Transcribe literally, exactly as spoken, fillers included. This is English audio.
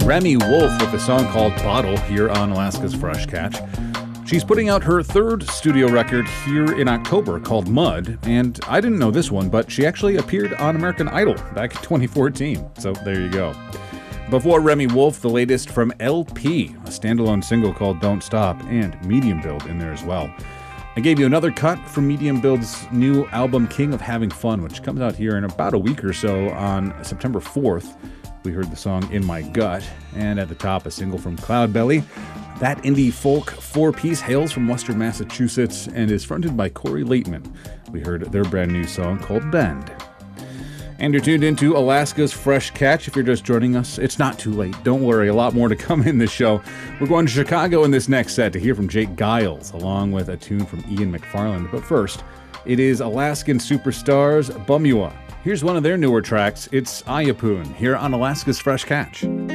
Remi Wolf with a song called Bottle here on Alaska's Fresh Catch. She's putting out her third studio record here in October called Mud, and I didn't know this one, but she actually appeared on American Idol back in twenty fourteen, so there you go. Before Remi Wolf, the latest from L P, a standalone single called Don't Stop, and Medium Build in there as well. I gave you another cut from Medium Build's new album King of Having Fun, which comes out here in about a week or so on September fourth. We heard the song In My Gut, and at the top, a single from Cloudbelly. That indie folk four-piece hails from Western Massachusetts and is fronted by Corey Laitman. We heard their brand new song called Bend. And you're tuned into Alaska's Fresh Catch. If you're just joining us, it's not too late. Don't worry, a lot more to come in this show. We're going to Chicago in this next set to hear from Jake Giles, along with a tune from Ian McFarland. But first, it is Alaskan superstars Bumua. Here's one of their newer tracks. It's Ayapun here on Alaska's Fresh Catch.